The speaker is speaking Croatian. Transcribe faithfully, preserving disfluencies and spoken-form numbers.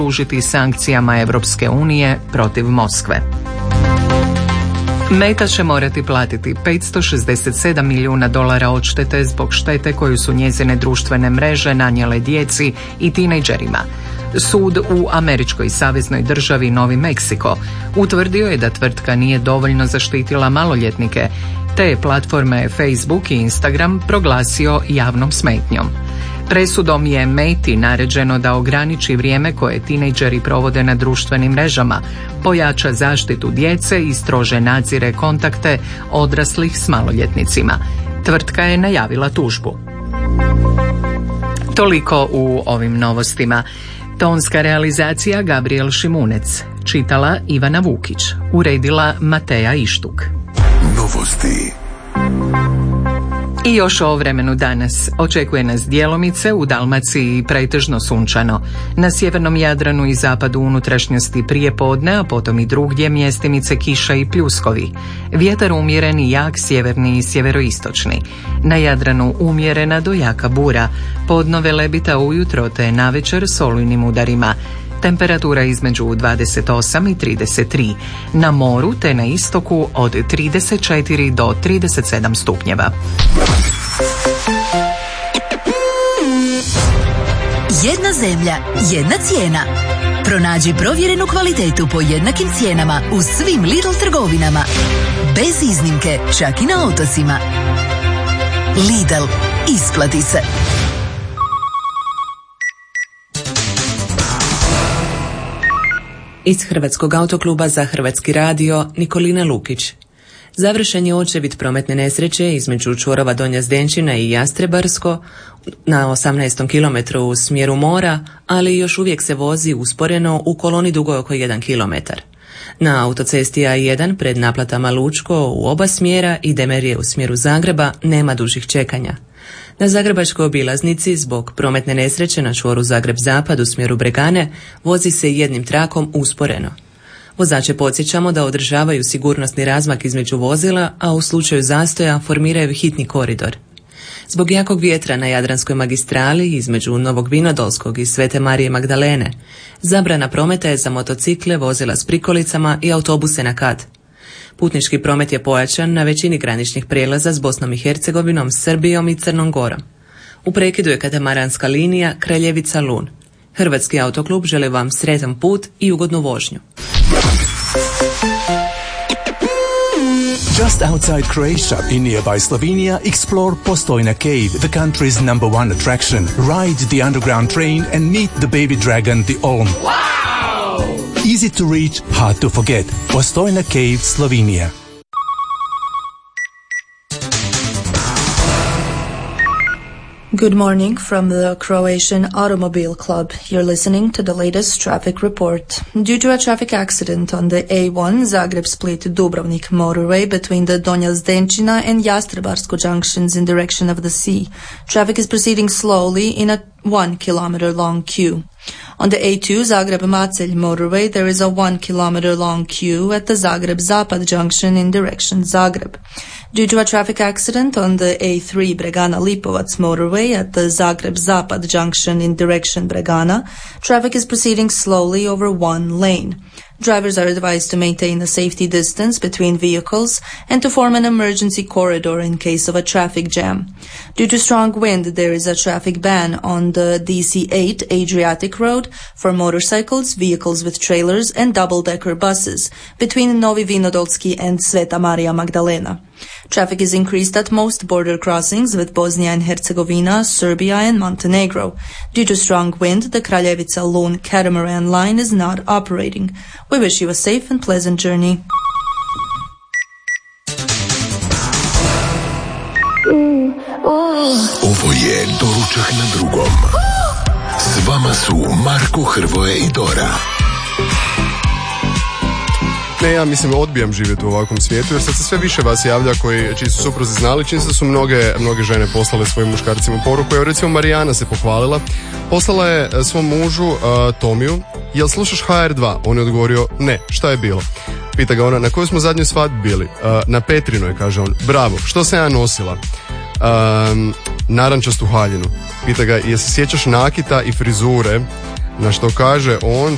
pridružiti sankcijama Europske unije protiv Moskve. Meta će morati platiti petsto šezdeset sedam milijuna dolara odštete zbog štete koju su njezine društvene mreže nanijele djeci i tinejdžerima. Sud u američkoj saveznoj državi Novi Meksiko utvrdio je da tvrtka nije dovoljno zaštitila maloljetnike, te je platforme Facebook i Instagram proglasio javnom smetnjom. Presudom je Meti naređeno da ograniči vrijeme koje tinejdžeri provode na društvenim mrežama, pojača zaštitu djece i strože nadzire kontakte odraslih s maloljetnicima. Tvrtka je najavila tužbu. Toliko u ovim novostima. Tonska realizacija Gabriel Šimunec, čitala Ivana Vukić, uredila Mateja Ištuk. Novosti. I još o vremenu danas. Očekuje nas djelomice, u Dalmaciji pretežno sunčano. Na sjevernom Jadranu i zapadu unutrašnjosti prije podne, a potom i drugdje mjestimice kiša i pljuskovi. Vjetar umjeren i jak, sjeverni i sjeveroistočni. Na Jadranu umjerena do jaka bura. Podno velebita ujutro te navečer s olujnim udarima. Temperatura između dvadeset osam i trideset tri. Na moru te na istoku od trideset četiri do trideset sedam stupnjeva. Jedna zemlja, jedna cijena. Pronađi provjerenu kvalitetu po jednakim cijenama u svim Lidl trgovinama. Bez iznimke, čak i na otocima. Lidl, isplati se. Iz Hrvatskog autokluba za Hrvatski radio, Nikolina Lukić. Završen je očevid prometne nesreće između čvorova Donja Zdenčina i Jastrebarsko na osamnaestom kilometru u smjeru mora, ali još uvijek se vozi usporeno u koloni dugoj oko jedan kilometar. Na autocesti A jedan pred naplatama Lučko u oba smjera i Demerije u smjeru Zagreba nema dužih čekanja. Na zagrebačkoj obilaznici zbog prometne nesreće na čvoru Zagreb-Zapad u smjeru Bregane vozi se jednim trakom usporeno. Vozače podsjećamo da održavaju sigurnosni razmak između vozila, a u slučaju zastoja formiraju hitni koridor. Zbog jakog vjetra na Jadranskoj magistrali između Novog Vinodolskog i Svete Marije Magdalene zabrana prometa je za motocikle, vozila s prikolicama i autobuse na kat. Putnički promet je pojačan na većini graničnih prijelaza s Bosnom i Hercegovinom, Srbijom i Crnom Gorom. U prekidu je katamaranska linija Kraljevica-Lun. Hrvatski autoklub želi vam sretan put i ugodnu vožnju. Just outside Croatia, in nearby Slovenia, explore Postojna Cave, the country's number one attraction. Ride the underground train and meet the baby dragon, the Olm. Wow! Easy to reach, hard to forget. Postojna Cave, Slovenia. Good morning from the Croatian Automobile Club. You're listening to the latest traffic report. Due to a traffic accident on the A one Zagreb-Split-Dubrovnik motorway between the Donja Zdenčina and Jastrebarsko junctions in direction of the sea, traffic is proceeding slowly in a one kilometer long queue. On the A two Zagreb-Macelj motorway, there is a one kilometer long queue at the Zagreb-Zapad junction in direction Zagreb. Due to a traffic accident on the A three Bregana-Lipovac motorway at the Zagreb-Zapad junction in direction Bregana, traffic is proceeding slowly over one lane. Drivers are advised to maintain a safety distance between vehicles and to form an emergency corridor in case of a traffic jam. Due to strong wind, there is a traffic ban on the D C eight Adriatic Road for motorcycles, vehicles with trailers and double-decker buses between Novi Vinodolski and Sveta Marija Magdalena. Traffic is increased at most border crossings with Bosnia and Herzegovina, Serbia and Montenegro. Due to strong wind, the Kraljevica-Lun catamaran line is not operating. We wish you a safe and pleasant journey. Ovo je Doručak na drugom. S vama su Marko, Hrvoje i Dora. Ne, ja mislim odbijam živjeti u ovakvom svijetu jer sad se sve više vas javlja koji, čiji su supruzi znali, čini se da su mnoge, mnoge žene poslale svojim muškarcima poruku. Evo recimo Marijana se pohvalila, poslala je svom mužu uh, Tomiju, jel slušaš H R dva? On je odgovorio ne, šta je bilo? Pita ga ona, na kojoj smo zadnjoj svadbi bili? Uh, na Petrinoj, kaže on. Bravo, što se ja nosila? Um, narančastu haljinu. Pita ga, jel se sjećaš nakita i frizure? Na što kaže on,